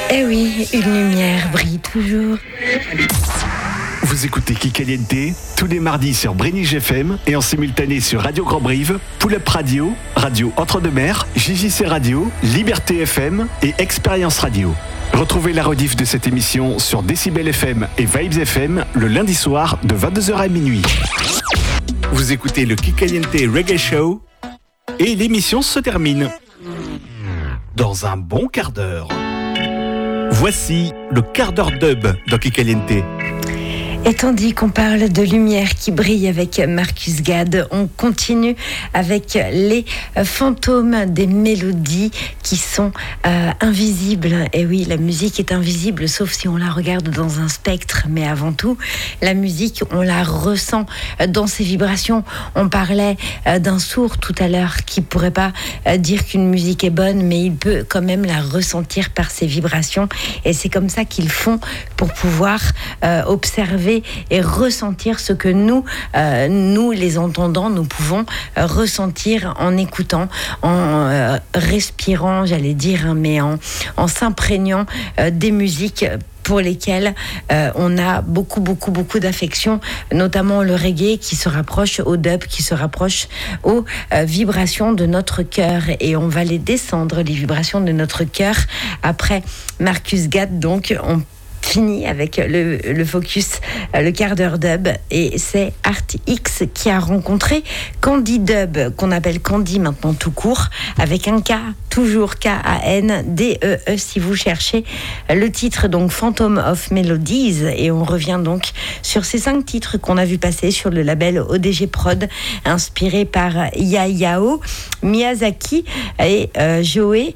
Eh oui, une lumière brille toujours. Vous écoutez Kikaliente tous les mardis sur Brénig FM et en simultané sur Radio Grand Brive, Pull-Up Radio, Radio Entre-deux-Mers, JJC Radio, Liberté FM et Expérience Radio. Retrouvez la rediff de cette émission sur Décibel FM et Vibes FM le lundi soir de 22h à minuit. Vous écoutez le Kikaliente Reggae Show et l'émission se termine dans un bon quart d'heure. Voici le quart d'heure dub dans Kikaliente. Et tandis qu'on parle de lumière qui brille avec Marcus Gad, on continue avec les fantômes des mélodies qui sont invisibles. Et oui, la musique est invisible, sauf si on la regarde dans un spectre. Mais avant tout, la musique, on la ressent dans ses vibrations. On parlait d'un sourd tout à l'heure qui pourrait pas dire qu'une musique est bonne, mais il peut quand même la ressentir par ses vibrations. Et c'est comme ça qu'ils font pour pouvoir observer et ressentir ce que nous les entendants, nous pouvons ressentir en écoutant, en respirant, j'allais dire, mais en s'imprégnant des musiques pour lesquelles on a beaucoup d'affection, notamment le reggae qui se rapproche au dub, qui se rapproche aux vibrations de notre cœur. Et on va les descendre, les vibrations de notre cœur, après Marcus Gad. Donc, on fini avec le focus, le quart d'heure dub, et c'est Art X qui a rencontré Candy Dub, qu'on appelle Candy maintenant tout court, avec un K, toujours K-A-N-D-E-E si vous cherchez le titre, donc Phantom of Melodies. Et on revient donc sur ces 5 titres qu'on a vu passer sur le label ODG Prod, inspiré par Hayao Miyazaki et Joe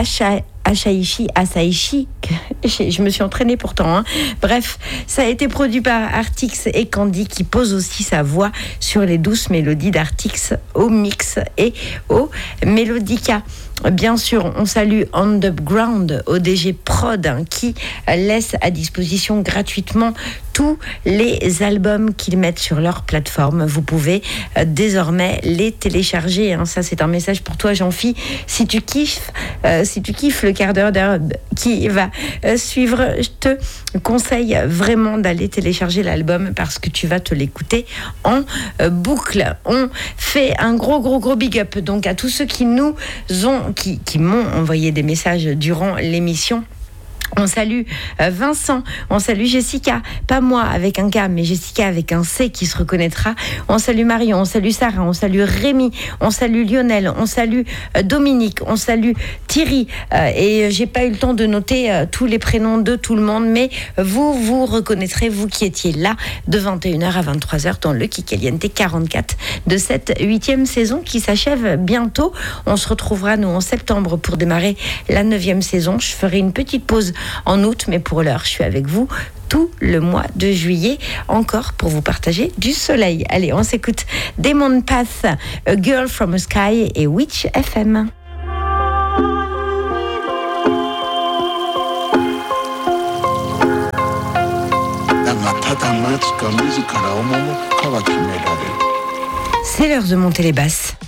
Asaishi, je me suis entraînée pourtant, hein. Bref, ça a été produit par Artix et Candy, qui pose aussi sa voix sur les douces mélodies d'Artix au mix et au mélodica. Bien sûr, on salue On The Ground, ODG Prod, qui laisse à disposition gratuitement tous les albums qu'ils mettent sur leur plateforme. Vous pouvez désormais les télécharger, hein. Ça, c'est un message pour toi, Jean-Phi. Si tu kiffes le quart d'heure qui va suivre, je te conseille vraiment d'aller télécharger l'album parce que tu vas te l'écouter en boucle. On fait un gros big up donc à tous ceux qui nous ont qui m'ont envoyé des messages durant l'émission. On salue Vincent, on salue Jessica, pas moi avec un K, mais Jessica avec un C qui se reconnaîtra. On salue Marion, on salue Sarah, on salue Rémi, on salue Lionel, on salue Dominique, on salue Thierry. Et j'ai pas eu le temps de noter tous les prénoms de tout le monde, mais vous reconnaîtrez, vous qui étiez là de 21h à 23h dans le Kikaliente 44 de cette 8e saison qui s'achève bientôt. On se retrouvera, nous, en septembre pour démarrer la 9e saison. Je ferai une petite pause en août, mais pour l'heure, je suis avec vous tout le mois de juillet, encore pour vous partager du soleil. Allez, on s'écoute Demon Path, A Girl from a Sky et Witch FM. C'est l'heure de monter les basses.